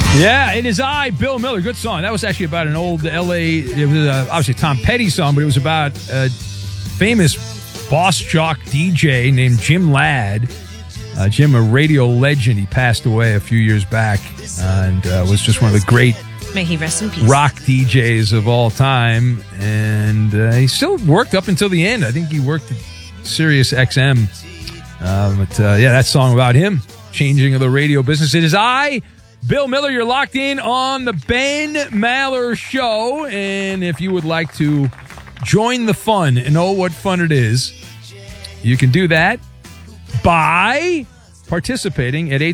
Yeah, it is I, Bill Miller. Good song. That was actually about an old L.A., it was obviously a Tom Petty song, but it was about a famous boss jock DJ named Jim Ladd. Jim, a radio legend. He passed away a few years back and was just one of the great May he rest in peace. rock DJs of all time. And he still worked up until the end. I think he worked at Sirius XM. Yeah, that song about him, changing of the radio business. It is I, Bill Miller. You're locked in on the Ben Maller Show. And if you would like to join the fun and know what fun it is, you can do that by participating at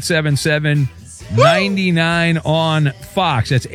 877-99 on Fox. That's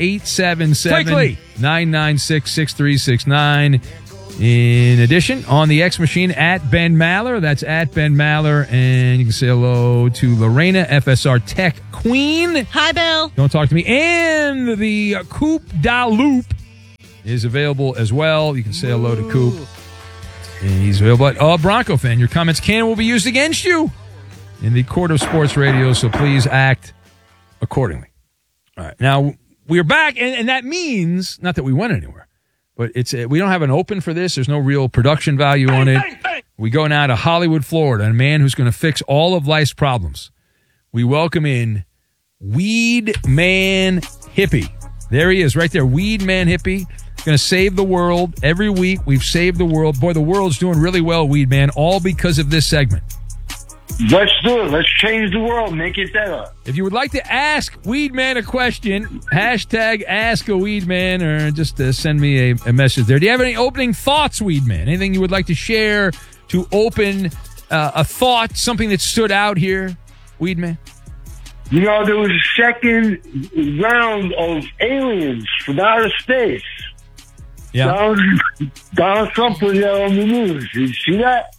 877-996-6369. In addition, on the X machine at Ben Maller, that's at Ben Maller, and you can say hello to Lorena, FSR Tech Queen. Hi, Bill. Don't talk to me. And the Coop da Loop is available as well. You can say hello to Coop. And he's available at Bronco fan. Your comments will be used against you in the court of sports radio, so please act accordingly. All right. Now, we're back, and that means, not that we went anywhere, but we don't have an open for this. There's no real production value on it. We go now to Hollywood, Florida, and a man who's going to fix all of life's problems. We welcome in Weed Man Hippie. There he is, right there. Weed Man Hippie. Going to save the world. Every week, we've saved the world. Boy, the world's doing really well, Weed Man, all because of this segment. Let's do it. Let's change the world. Make it better. If you would like to ask Weed Man a question, hashtag Ask a Weed Man, or just send me a message there. Do you have any opening thoughts, Weed Man? Anything you would like to share to open a thought, something that stood out here, Weed Man? You know, there was a second round of aliens from outer space. Yeah. Donald Trump was there on the news. Did you see that?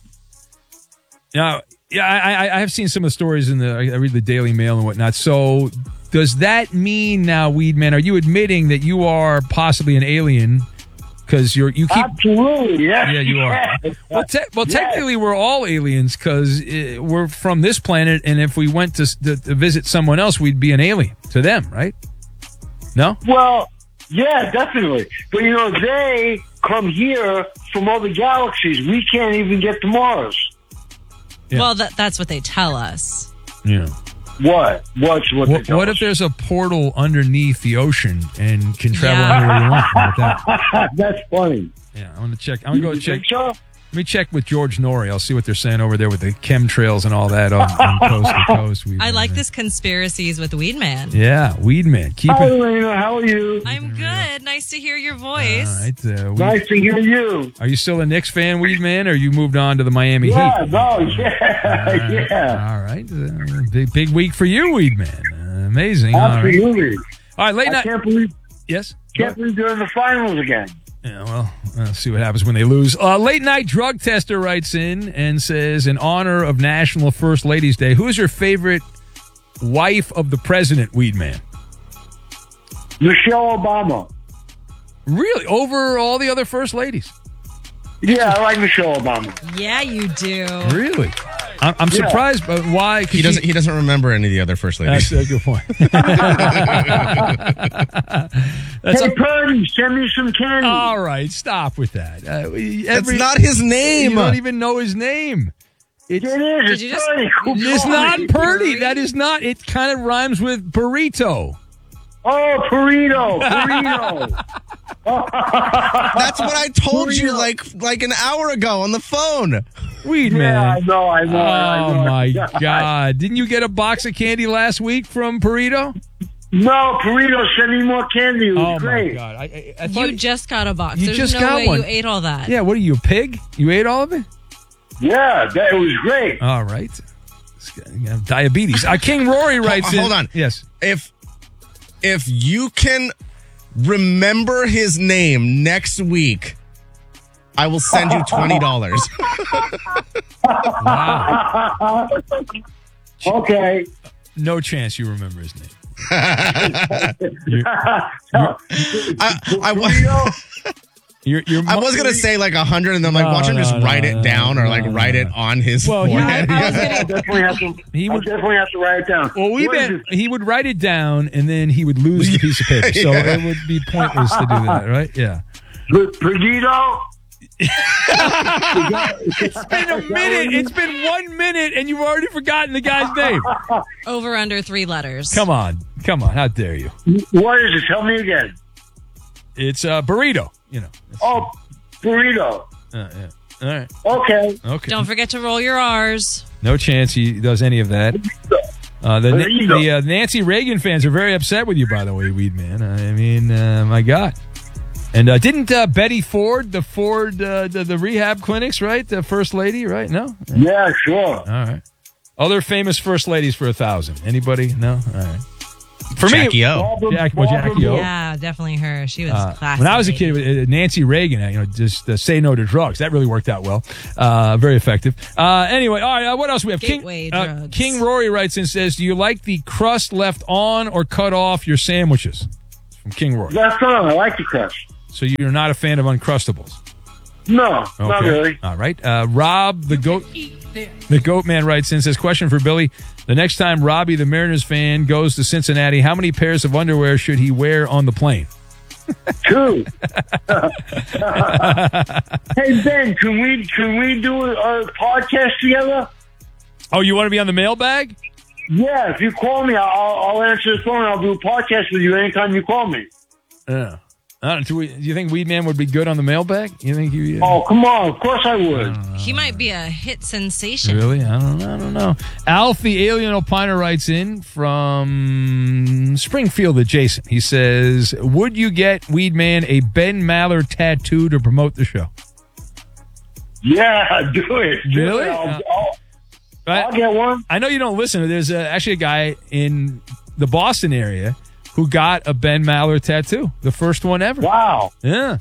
Yeah, I have seen some of the stories I read the Daily Mail and whatnot. So does that mean now, Weed Man, are you admitting that you are possibly an alien? Because you keep absolutely, yes. Yeah, you are. Well, technically, we're all aliens because we're from this planet, and if we went to visit someone else, we'd be an alien to them, right? No? Well, yeah, definitely. But you know, they come here from other galaxies. We can't even get to Mars. Yeah. Well, that's what they tell us. Yeah. What? What if there's a portal underneath the ocean and can travel anywhere you want? Like that? That's funny. Yeah, I'm going to check. I'm going to go check. So? Let me check with George Norrie. I'll see what they're saying over there with the chemtrails and all that on coast to coast. I like this conspiracies with Weed Man. Yeah, Weed Man. Hi, Elena. How are you? I'm good. Nice to hear your voice. All right. Nice to hear you. Are you still a Knicks fan, Weed Man, or you moved on to the Miami Heat? Yeah. All right. Big week for you, Weed Man. Amazing. Absolutely. All right, late night. Can't believe they're in the finals again. Yeah, well, let's see what happens when they lose. Late night drug tester writes in and says, in honor of National First Ladies Day, who is your favorite wife of the president, Weed Man? Michelle Obama. Really? Over all the other first ladies? Yeah, I like Michelle Obama. Yeah, you do. Really? I'm surprised, but why? He doesn't remember any of the other first ladies. That's a good point. Hey, Purdy, send me some candy. All right, stop with that. That's not his name. You don't even know his name. It is. It's Purdy. It's not Purdy. That is not. It kind of rhymes with burrito. Oh, burrito. That's what I told you like an hour ago on the phone. Weed Man. I know. Oh, my God. Didn't you get a box of candy last week from Burrito? No, Burrito, send me more candy. It was great. My God. I thought you just got a box. You There's just no got way one. you ate all that. Yeah, what are you, a pig? You ate all of it? Yeah, it was great. All right. Diabetes. King Rory writes in. Hold on. Yes. If you can remember his name next week, I will send you $20. Wow. Okay. No chance you remember his name. I was gonna say like 100, and then I'm like, watch him just write it down or like write it on his forehead. I definitely have to write it down. Well, he would write it down, and then he would lose the piece of paper. So it would be pointless to do that, right? Yeah. Perdido? It's been a minute. It's been 1 minute, and you've already forgotten the guy's name. Over under 3 letters. Come on. How dare you? What is it? Tell me again. It's burrito. You know. Oh, burrito. Yeah. All right. Okay. Don't forget to roll your R's. No chance he does any of that. The Nancy Reagan fans are very upset with you, by the way, Weed Man. I mean, my God. And didn't Betty Ford, the rehab clinics, right? The first lady, right? No? Yeah, sure. All right. Other famous first ladies for 1,000. Anybody? No? All right. For Jackie me, O. Jackie O. Yeah, definitely her. She was classic. When I was a kid, Nancy Reagan, just say no to drugs. That really worked out well. Very effective. Anyway, all right. What else we have? Gateway drugs. King Rory writes in and says, "Do you like the crust left on or cut off your sandwiches?" From King Rory. That's on. I like the crust. So you're not a fan of Uncrustables? No, not really. All right. Rob, the goat man writes in and says, question for Billy. The next time Robbie, the Mariners fan, goes to Cincinnati, how many pairs of underwear should he wear on the plane? 2. Hey, Ben, can we do a podcast together? Oh, you want to be on the mailbag? Yeah, if you call me, I'll answer the phone. I'll do a podcast with you anytime you call me. Yeah. Do you think Weed Man would be good on the mailbag? You think he? Oh, come on! Of course I would. He might be a hit sensation. Really? I don't know. Alf, the alien opiner, writes in from Springfield adjacent. He says, "Would you get Weed Man a Ben Maller tattoo to promote the show?" Yeah, do it. Really? I'll get one. I know you don't listen. There's actually a guy in the Boston area who got a Ben Maller tattoo, the first one ever. Wow. Yeah.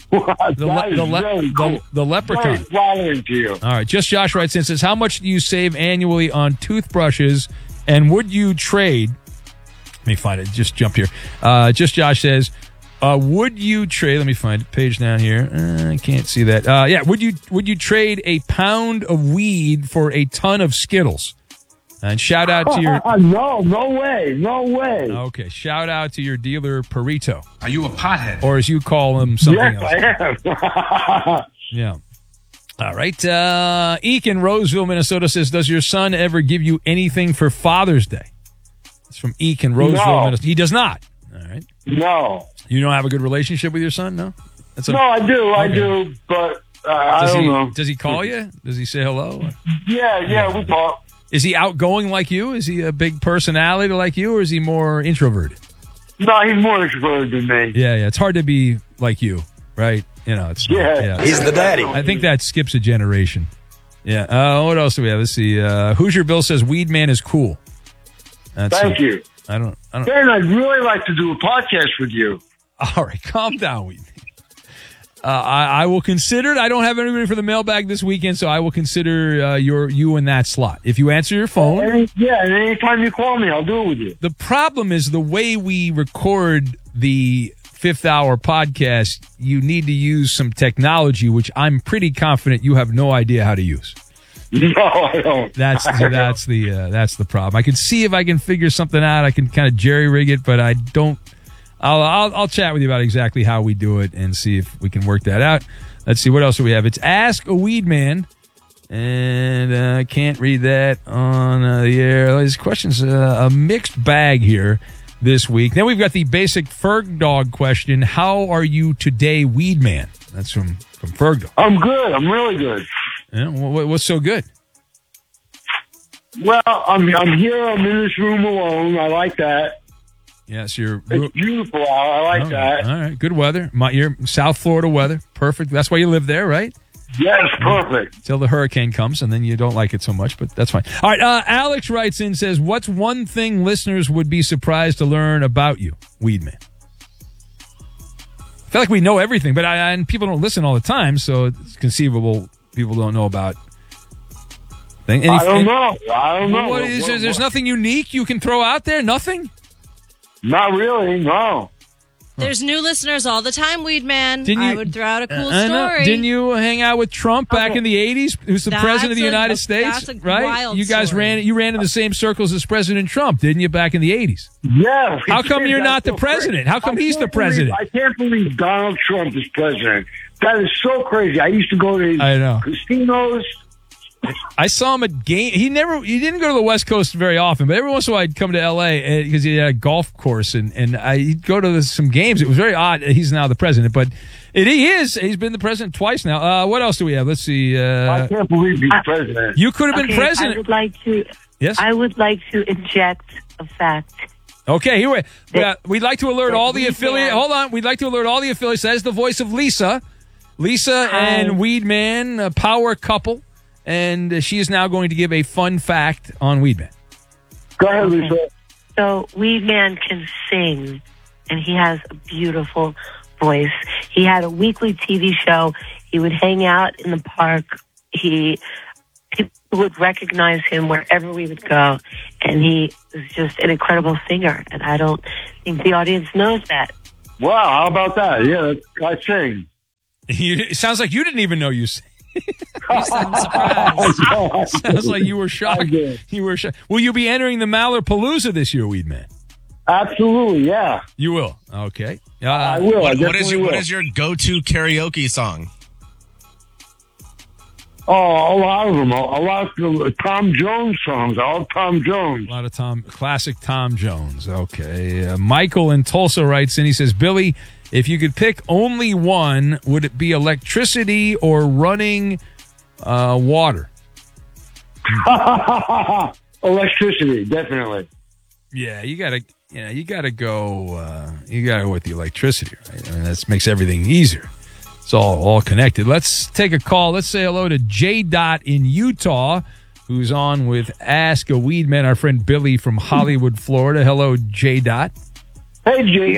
The leprechaun. Very flattering to you. All right. Just Josh writes in and says, how much do you save annually on toothbrushes, and would you trade? Let me find it. Just jump here. Just Josh says, would you trade? Let me find it. Page down here. I can't see that. Yeah. Would you trade a pound of weed for a ton of Skittles? And shout out to your... No way. Okay, shout out to your dealer, Perito. Are you a pothead? Or as you call him, something else. Yes, I am. Yeah. All right. Eek in Roseville, Minnesota says, does your son ever give you anything for Father's Day? It's from Eek in Roseville, Minnesota. He does not. All right. No. You don't have a good relationship with your son, no? No, I do. Okay. I do, but I don't know. Does he call you? Does he say hello? Yeah, we talk. Is he outgoing like you? Is he a big personality like you, or is he more introverted? No, he's more introverted than me. Yeah. It's hard to be like you, right? It's yeah. He's the daddy. I think that skips a generation. Yeah. What else do we have? Let's see. Hoosier Bill says Weed Man is cool. Thank you. I don't. Ben, I'd really like to do a podcast with you. All right, calm down, Weed Man. I will consider it. I don't have anybody for the mailbag this weekend, so I will consider you in that slot. If you answer your phone. And anytime you call me, I'll do it with you. The problem is the way we record the Fifth Hour podcast, you need to use some technology, which I'm pretty confident you have no idea how to use. No, I don't. That's the problem. I can see if I can figure something out. I can kind of jerry rig it, but I don't. I'll chat with you about exactly how we do it and see if we can work that out. Let's see, what else do we have? It's Ask a Weed Man, and I can't read that on the air. These questions, a mixed bag here this week. Then we've got the basic Ferg Dog question. How are you today, Weed Man? That's from Ferg Dog. I'm good. I'm really good. Yeah, what's so good? Well, I'm here. I'm in this room alone. I like that. Yes, it's beautiful. I like that. All right, good weather. Your South Florida weather, perfect. That's why you live there, right? Yes, perfect. Until the hurricane comes, and then you don't like it so much, but that's fine. All right, Alex writes in, says, what's one thing listeners would be surprised to learn about you, Weed Man? I feel like we know everything, but and people don't listen all the time, so it's conceivable people don't know about things. I don't know. What is there's nothing unique you can throw out there? Nothing? Not really, no. There's new listeners all the time, Weed Man. Didn't I you- would throw out a cool I know. story. Didn't you hang out with Trump back in the 80s? Who's the president of the United States? that's a right? wild You guys story. ran in the same circles as President Trump, didn't you, back in the 80s? Yeah. How come you're not the That's so crazy. president? How come I he's the can't believe- president? I can't believe Donald Trump is president. That is so crazy. I used to go to his I know. casinos. I saw him at game. He didn't go to the West Coast very often, but every once in a while I'd come to L.A. because he had a golf course, and he'd go to some games. It was very odd. He's now the president, but he is. He's been the president twice now. What else do we have? Let's see. I can't believe he's president. You could have been president. I would like to. Yes. I would like to inject a fact. Okay, here we'd like to alert all the Weed affiliate. Man. Hold on, we'd like to alert all the affiliates. That is the voice of Lisa and Weed Man, a power couple, and she is now going to give a fun fact on Weed Man. Go ahead, Lisa. So Weed Man can sing, and he has a beautiful voice. He had a weekly TV show. He would hang out in the park. People would recognize him wherever we would go, and he was just an incredible singer. And I don't think the audience knows that. Wow, how about that? Yeah, I sing. It sounds like you didn't even know you sang. You sound surprised. Sounds like you were shocked. I did. You were shocked. Will you be entering the Mallarpalooza this year, Weed Man? Absolutely, yeah. You will. Okay. I will. I What definitely what will. is your go-to karaoke song? Oh, a lot of them. A lot of Tom Jones songs. All Tom Jones. A lot of classic Tom Jones. Okay. Michael in Tulsa writes in. He says, Billy, if you could pick only one, would it be electricity or running water? Electricity, definitely. Yeah, you gotta go with the electricity, right? I mean, that makes everything easier. It's all connected. Let's take a call. Let's say hello to J. Dot in Utah, who's on with Ask a Weed Man, our friend Billy from Hollywood, Florida. Hello, J. Dot. Hey, Jay.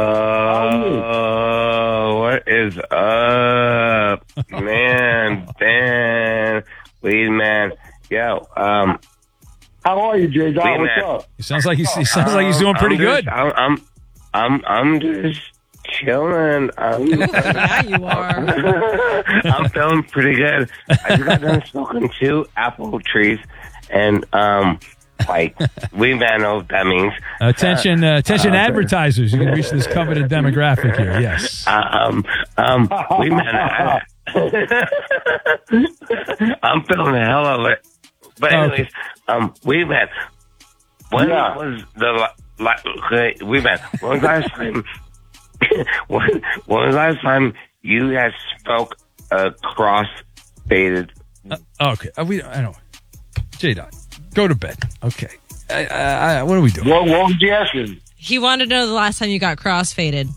What is up, man? Dan, Weed Man. Yo, How are you, Jay? Weed What's Man. up? He sounds like he's doing pretty good. I'm just chilling. Yeah, you are. I'm feeling pretty good. I just got done smoking 2 apple trees, and Weed Man knows what that means. Attention advertisers. You can reach this coveted demographic here. Yes. Weed Man. I'm feeling the hell of it. But anyways, Weed Man. When was the Weed Man? When was the last time? when was the last time you guys spoke cross-faded? Okay. I don't. J. Dot, go to bed. Okay. What are we doing? What was you asking? He wanted to know the last time you got crossfaded.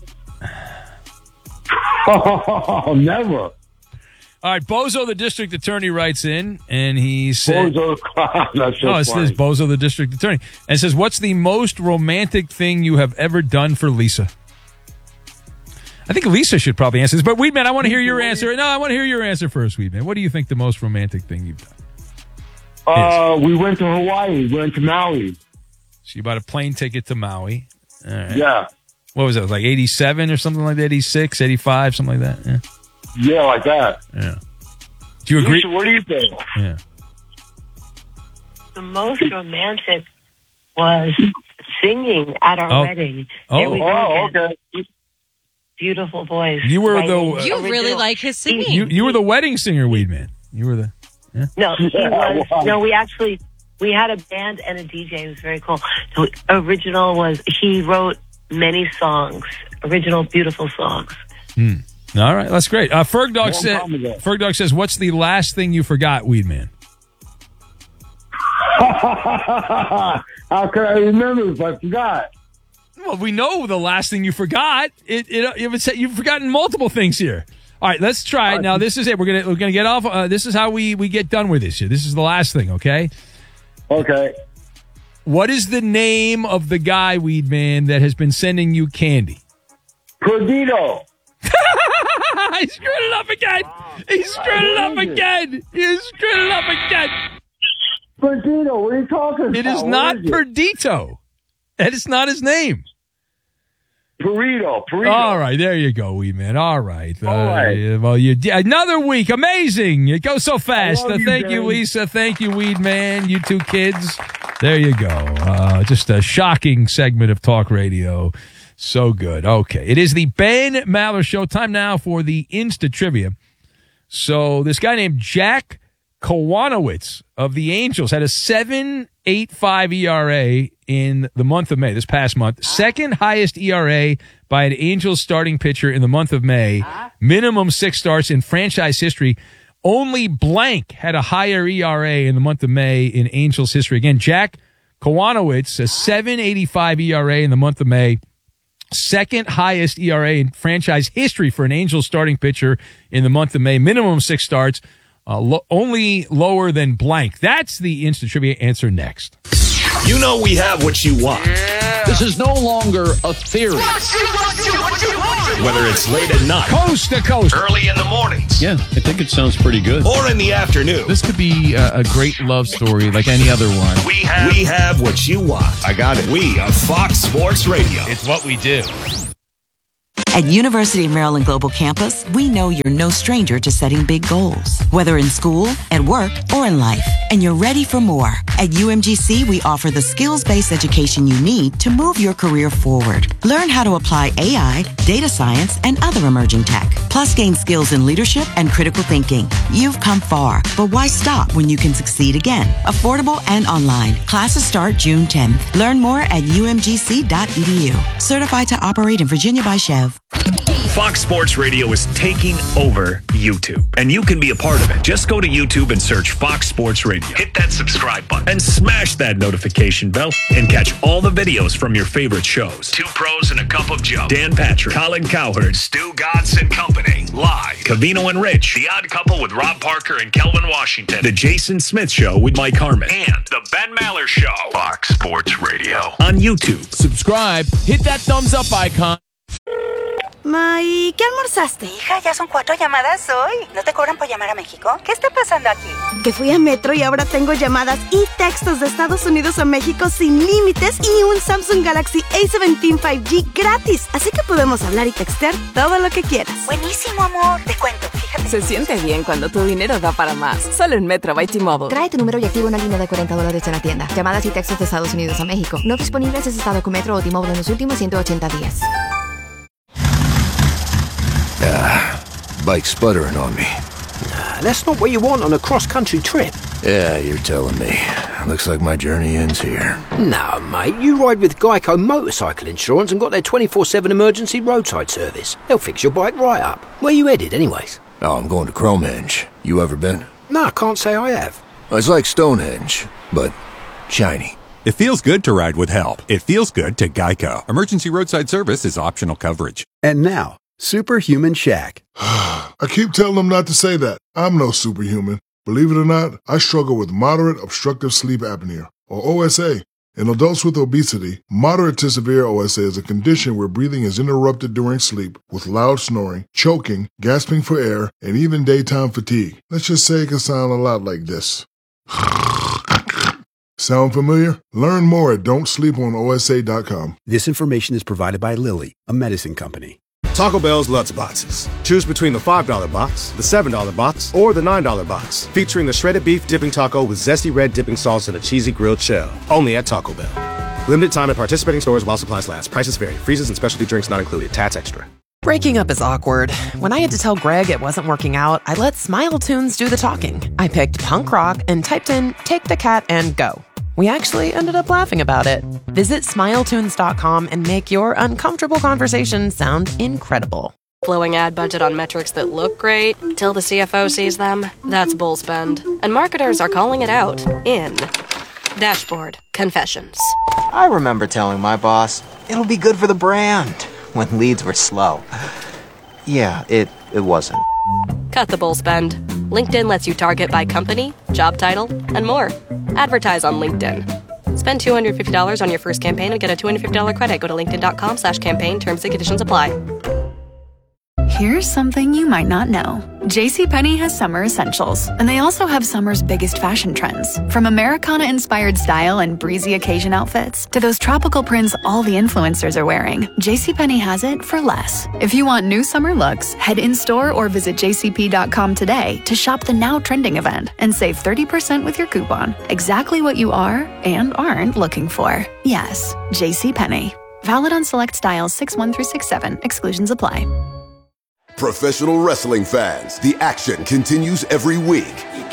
Oh, never. All right, Bozo, the district attorney, writes in, and he said, That's so it says funny. Bozo, the district attorney, and says, what's the most romantic thing you have ever done for Lisa? I think Lisa should probably answer this, but Weedman, I want to hear your answer. No, I want to hear your answer first, Weedman. What do you think the most romantic thing you've done? We went to Hawaii. We went to Maui. So you bought a plane ticket to Maui. All right. Yeah. What was that, like 87 or something like that, 86, 85, something like that? Yeah. Yeah, like that. Yeah. Do you agree? Lisa, what do you think? Yeah. The most romantic was singing at our wedding. Oh. There we go Oh, again. okay. Beautiful voice. You were Right. the- You really Original. like his singing. You were the wedding singer, Weedman. You were the... No, he was. Wow. No, we had a band and a DJ. It was very cool. So original was he wrote many songs, original beautiful songs. All right, that's great. Ferg Dog time ago. Ferg Dog says, what's the last thing you forgot, Weedman? How could I remember if I forgot? Well, we know the last thing you forgot. You've forgotten multiple things here. All right, let's try it. Now, this is it. We're gonna get off. This is how we get done with this here. This is the last thing, okay? Okay. What is the name of the guy, Weedman, that has been sending you candy? Perdido. He screwed it up again. He screwed it up again. He screwed it up again. Perdido, what are you talking about? It is What not is it? Perdito. That is not his name. Burrito. All right, there you go, wee man. All right. All right. Well, another week. Amazing. It goes so fast. Thank you, Dan. Lisa. Thank you, Weed Man. You two kids. There you go. Just a shocking segment of talk radio. So good. Okay. It is the Ben Maller Show. Time now for the Insta Trivia. So this guy named Jack Kowanowitz of the Angels had a 7.85 ERA in the month of May, this past month. Second highest ERA by an Angels starting pitcher in the month of May. Minimum 6 starts in franchise history. Only blank had a higher ERA in the month of May in Angels history. Again, Jack Kowanowitz, a 7.85 ERA in the month of May. Second highest ERA in franchise history for an Angels starting pitcher in the month of May. Minimum 6 starts. Only lower than blank. That's the Instant Trivia answer next. You know we have what you want. This is no longer a theory. Whether it's late at night, Coast to coast, early in the mornings, Yeah, I think it sounds pretty good. or in the afternoon, This could be a great love story like any other one. we have what you want. I got it. We are Fox Sports Radio. it's what we do. At University of Maryland Global Campus, we know you're no stranger to setting big goals, whether in school, at work, or in life. And you're ready for more. At UMGC, we offer the skills-based education you need to move your career forward. Learn how to apply AI, data science, and other emerging tech. Plus, gain skills in leadership and critical thinking. You've come far, but why stop when you can succeed again? Affordable and online. Classes start June 10th. Learn more at umgc.edu. Certified to operate in Virginia by Chev. Fox Sports Radio is taking over YouTube, and you can be a part of it. Just go to YouTube and search Fox Sports Radio. Hit that subscribe button and smash that notification bell and catch all the videos from your favorite shows. Two Pros and a Cup of Joe, Dan Patrick, Colin Cowherd, Stu Gatz and Company, live, Cavino and Rich, The Odd Couple with Rob Parker and Kelvin Washington, The Jason Smith Show with Mike Harmon, and The Ben Maller Show. Fox Sports Radio on YouTube. Subscribe, hit that thumbs up icon. Ma, ¿y qué almorzaste? Hija, ya son 4 llamadas hoy. ¿No te cobran por llamar a México? ¿Qué está pasando aquí? Que fui a Metro y ahora tengo llamadas y textos de Estados Unidos a México sin límites y un Samsung Galaxy A17 5G gratis. Así que podemos hablar y textear todo lo que quieras. Buenísimo, amor. Te cuento, fíjate. Se siente bien cuando tu dinero da para más. Solo en Metro by T-Mobile. Trae tu número y activa una línea de $40 en la tienda. Llamadas y textos de Estados Unidos a México. No disponibles en estado con Metro o T-Mobile en los últimos 180 días. Bike's sputtering on me. That's not what you want on a cross-country trip. Yeah, you're telling me. Looks like my journey ends here. No, mate, you ride with Geico Motorcycle Insurance and got their 24/7 emergency roadside service. They'll fix your bike right up. Where you headed, anyways? Oh, I'm going to Cromenge. You ever been? No, I can't say I have. It's like Stonehenge, but shiny. It feels good to ride with help. It feels good to Geico. Emergency roadside service is optional coverage. And now, Superhuman Shaq. I keep telling them not to say that. I'm no superhuman. Believe it or not, I struggle with moderate obstructive sleep apnea, or OSA. In adults with obesity, moderate to severe OSA is a condition where breathing is interrupted during sleep with loud snoring, choking, gasping for air, and even daytime fatigue. Let's just say it can sound a lot like this. Sound familiar? Learn more at don'tsleeponosa.com. This information is provided by Lilly, a medicine company. Taco Bell's Lutz Boxes. Choose between the $5 box, the $7 box, or the $9 box. Featuring the shredded beef dipping taco with zesty red dipping sauce and a cheesy grilled shell. Only at Taco Bell. Limited time at participating stores while supplies last. Prices vary. Freezes and specialty drinks not included. Tats extra. Breaking up is awkward. When I had to tell Greg it wasn't working out, I let Smile Tunes do the talking. I picked punk rock and typed in Take the Cat and Go. We actually ended up laughing about it. Visit smiletunes.com and make your uncomfortable conversation sound incredible. Blowing ad budget on metrics that look great till the CFO sees them? That's bull spend. And marketers are calling it out in Dashboard Confessions. I remember telling my boss, it'll be good for the brand, when leads were slow. Yeah, it wasn't. Cut the bull spend. LinkedIn lets you target by company, job title, and more. Advertise on LinkedIn. Spend $250 on your first campaign and get a $250 credit. Go to linkedin.com/campaign. Terms and conditions apply. Here's something you might not know. JCPenney has summer essentials, and they also have summer's biggest fashion trends. From Americana-inspired style and breezy occasion outfits to those tropical prints all the influencers are wearing, JCPenney has it for less. If you want new summer looks, head in-store or visit jcp.com today to shop the now trending event and save 30% with your coupon. Exactly what you are and aren't looking for. Yes, JCPenney. Valid on select styles 6-1 through 6-7. Exclusions apply. Professional wrestling fans, the action continues every week.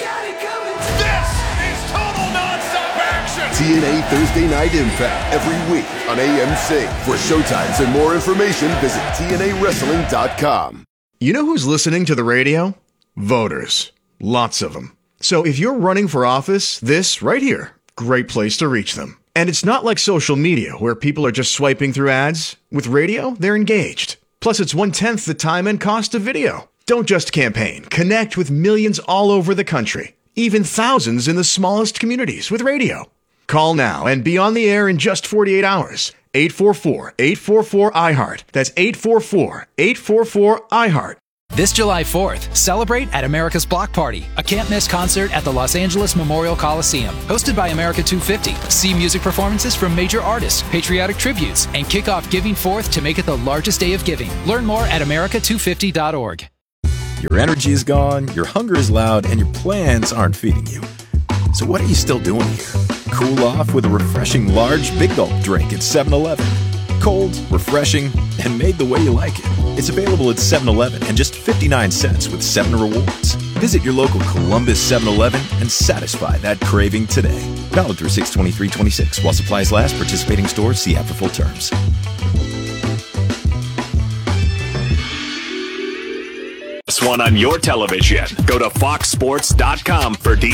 This is total nonstop action! TNA Thursday Night Impact every week on AMC. For showtimes and more information, visit TNAWrestling.com. You know who's listening to the radio? Voters. Lots of them. So if you're running for office, this right here, great place to reach them. And it's not like social media where people are just swiping through ads. With radio, they're engaged. Plus, it's 1/10 the time and cost of video. Don't just campaign. Connect with millions all over the country, even thousands in the smallest communities with radio. Call now and be on the air in just 48 hours. 844-844-IHEART. That's 844-844-IHEART. This July 4th, celebrate at America's Block Party, a can't-miss concert at the Los Angeles Memorial Coliseum. Hosted by America 250. See music performances from major artists, patriotic tributes, and kick off Giving Forth to make it the largest day of giving. Learn more at america250.org. Your energy is gone, your hunger is loud, and your plans aren't feeding you. So what are you still doing here? Cool off with a refreshing large Big Gulp drink at 7-Eleven. Cold, refreshing, and made the way you like it. It's available at 7-Eleven and just 59 cents with 7 rewards. Visit your local Columbus 7-Eleven and satisfy that craving today. Valid through 6/23/26. While supplies last, participating stores see app for full terms. This one on your television. Go to foxsports.com for